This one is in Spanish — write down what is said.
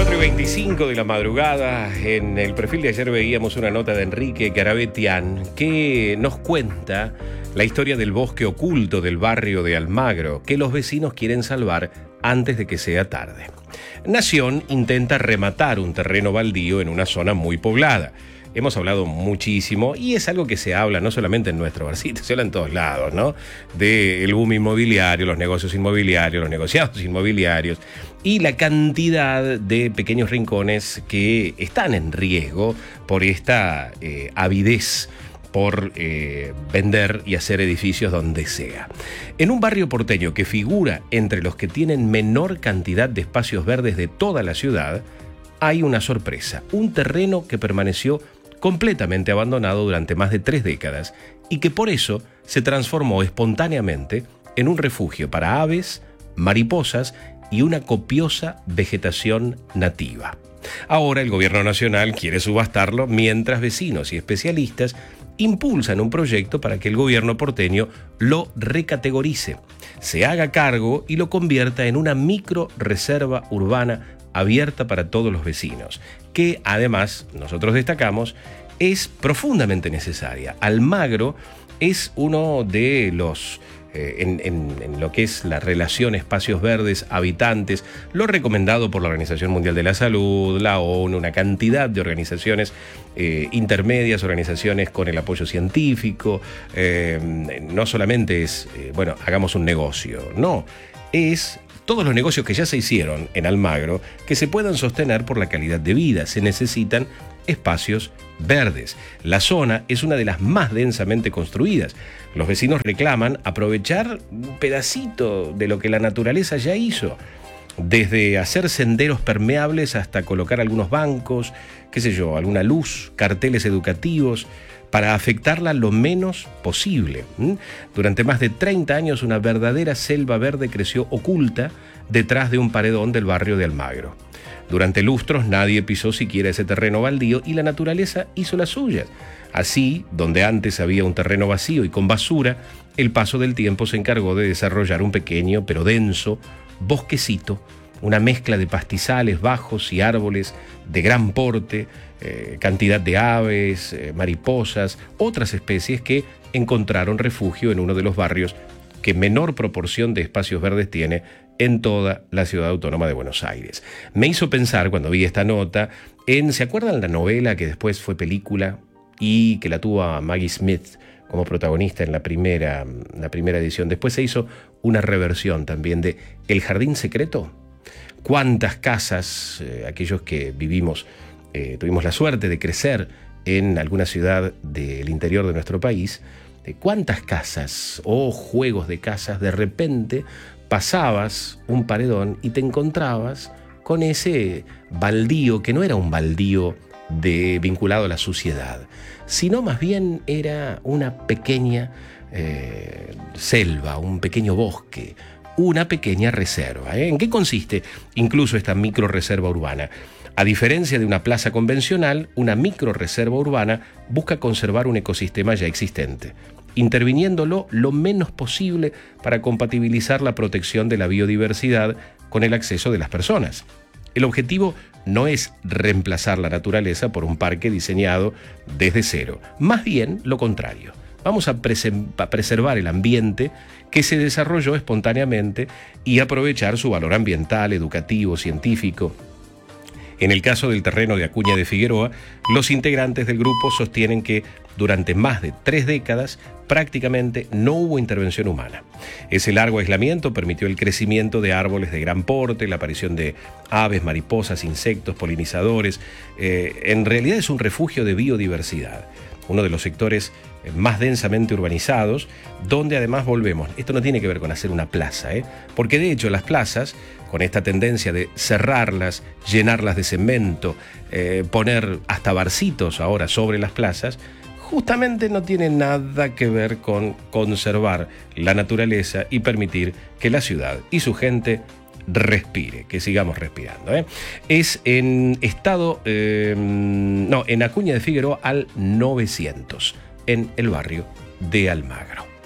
4:25 de la madrugada. En el perfil de ayer veíamos una nota de Enrique Garabetian que nos cuenta la historia del bosque oculto del barrio de Almagro que los vecinos quieren salvar antes de que sea tarde. Nación intenta rematar un terreno baldío en una zona muy poblada. Hemos hablado muchísimo y es algo que se habla no solamente en nuestro barcito, se habla en todos lados, ¿no? Del boom inmobiliario, los negocios inmobiliarios, los negociados inmobiliarios y la cantidad de pequeños rincones que están en riesgo por esta avidez por vender y hacer edificios donde sea. En un barrio porteño que figura entre los que tienen menor cantidad de espacios verdes de toda la ciudad, hay una sorpresa, un terreno que permaneció completamente abandonado durante más de 3 décadas y que por eso se transformó espontáneamente en un refugio para aves, mariposas y una copiosa vegetación nativa. Ahora el gobierno nacional quiere subastarlo mientras vecinos y especialistas impulsan un proyecto para que el gobierno porteño lo recategorice, se haga cargo y lo convierta en una micro reserva urbana abierta para todos los vecinos, que además, nosotros destacamos, es profundamente necesaria. Almagro es uno de los, en lo que es la relación espacios verdes, habitantes, lo recomendado por la Organización Mundial de la Salud, la ONU, una cantidad de organizaciones intermedias, organizaciones con el apoyo científico. No solamente es, hagamos un negocio, no, es todos los negocios que ya se hicieron en Almagro que se puedan sostener por la calidad de vida. Se necesitan espacios verdes. La zona es una de las más densamente construidas. Los vecinos reclaman aprovechar un pedacito de lo que la naturaleza ya hizo, desde hacer senderos permeables hasta colocar algunos bancos, alguna luz, carteles educativos, para afectarla lo menos posible. Durante más de 30 años una verdadera selva verde creció oculta detrás de un paredón del barrio de Almagro. Durante lustros nadie pisó siquiera ese terreno baldío y la naturaleza hizo las suyas. Así, donde antes había un terreno vacío y con basura, el paso del tiempo se encargó de desarrollar un pequeño pero denso bosquecito, una mezcla de pastizales bajos y árboles de gran porte, cantidad de aves, mariposas, otras especies que encontraron refugio en uno de los barrios que menor proporción de espacios verdes tiene en toda la ciudad autónoma de Buenos Aires. Me hizo pensar cuando vi esta nota ¿se acuerdan la novela que después fue película y que la tuvo a Maggie Smith como protagonista en la primera edición? Después se hizo una reversión también de El Jardín Secreto. ¿Cuántas casas, aquellos que tuvimos la suerte de crecer en alguna ciudad del interior de nuestro país, cuántas casas o juegos de casas de repente pasabas un paredón y te encontrabas con ese baldío que no era un baldío vinculado a la suciedad, sino más bien era una pequeña selva, un pequeño bosque, una pequeña reserva. ¿En qué consiste incluso esta microreserva urbana? A diferencia de una plaza convencional, una microreserva urbana busca conservar un ecosistema ya existente, interviniéndolo lo menos posible para compatibilizar la protección de la biodiversidad con el acceso de las personas. El objetivo no es reemplazar la naturaleza por un parque diseñado desde cero, más bien lo contrario. Vamos a preservar el ambiente que se desarrolló espontáneamente y aprovechar su valor ambiental, educativo, científico. En el caso del terreno de Acuña de Figueroa, los integrantes del grupo sostienen que durante más de 3 décadas prácticamente no hubo intervención humana. Ese largo aislamiento permitió el crecimiento de árboles de gran porte, la aparición de aves, mariposas, insectos, polinizadores. En realidad es un refugio de biodiversidad, uno de los sectores más densamente urbanizados, donde además volvemos. Esto no tiene que ver con hacer una plaza, porque de hecho las plazas, con esta tendencia de cerrarlas, llenarlas de cemento, poner hasta barcitos ahora sobre las plazas, justamente no tiene nada que ver con conservar la naturaleza y permitir que la ciudad y su gente respire, que sigamos respirando. Es en en Acuña de Figueroa al 900, en el barrio de Almagro.